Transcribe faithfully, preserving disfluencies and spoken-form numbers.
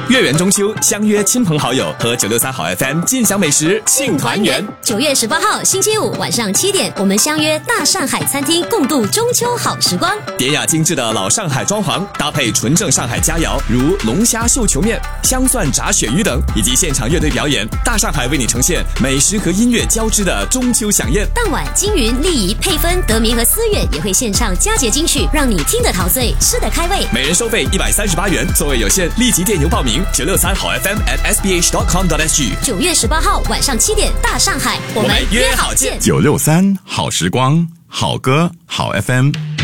月圆中秋，相约亲朋好友和九六三好 F M 尽享美食庆团圆。 九月十八号星期五晚上七点，我们相约大上海餐厅，共度中秋好时光。 典雅精致的老上海装潢，搭配纯正上海佳肴，如龙虾绣球面、香蒜炸鳕鱼等，以及现场乐队表演，大上海为你呈现美食和音乐交织的中秋飨宴。 当晚，金云、丽怡、佩芬、德明和思远也会献唱佳节金曲，让你听得陶醉，吃得开胃。 每人收费一百三十八元，座位有限，立即电邮报名九六三好 F M at s b h dot com dot s g。 九月十八号晚上七点，大上海，我们约好见。 九六三好时光，好歌好 F M。